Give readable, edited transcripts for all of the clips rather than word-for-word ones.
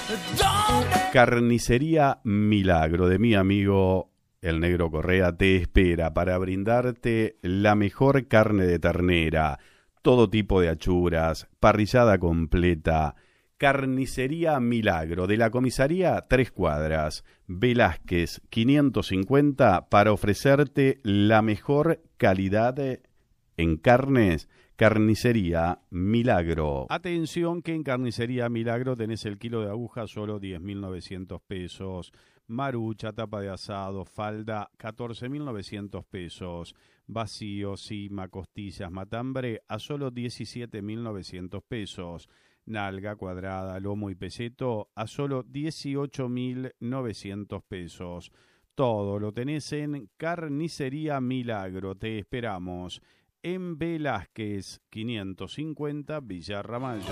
Carnicería Milagro de mi amigo el Negro Correa te espera para brindarte la mejor carne de ternera, todo tipo de achuras, parrillada completa. Carnicería Milagro de la comisaría 3 cuadras, Velázquez 550, para ofrecerte la mejor calidad en carnes. Carnicería Milagro. Atención que en Carnicería Milagro tenés el kilo de aguja solo 10.900 pesos. Marucha, tapa de asado, falda 14.900 pesos. Vacío, cima, costillas, matambre a solo 17.900 pesos. Nalga cuadrada, lomo y peseto a solo 18.900 pesos. Todo lo tenés en Carnicería Milagro. Te esperamos en Velázquez 550, Villa Ramallo.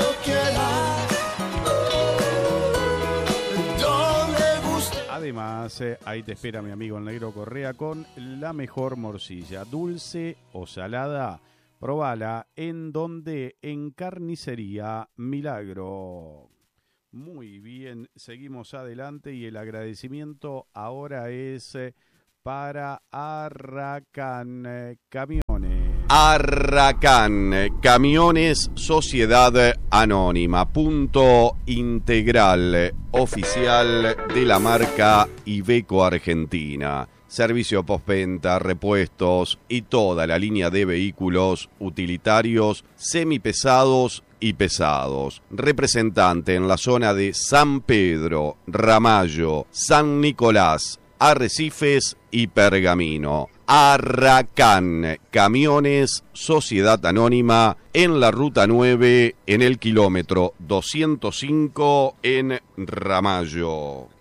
Además, ahí te espera mi amigo el Negro Correa con la mejor morcilla, dulce o salada. Probala en donde, en Carnicería Milagro. Muy bien, seguimos adelante y el agradecimiento ahora es para Arracán Camiones. Arracán Camiones, Sociedad Anónima, punto integral oficial de la marca Iveco Argentina. Servicio postventa, repuestos y toda la línea de vehículos utilitarios, semipesados y pesados. Representante en la zona de San Pedro, Ramallo, San Nicolás, Arrecifes y Pergamino. Arracán Camiones, Sociedad Anónima, en la Ruta 9, en el kilómetro 205 en Ramallo.